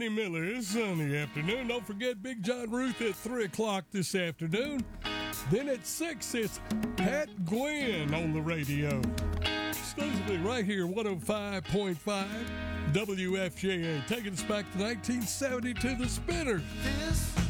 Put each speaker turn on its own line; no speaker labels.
Sonny Miller, Sunday afternoon. Don't forget Big John Ruth at 3 o'clock this afternoon. Then at 6, it's Pat Gwynn on the radio. Exclusively right here, 105.5 WFJA. Taking us back to 1970 to the Spinners.
This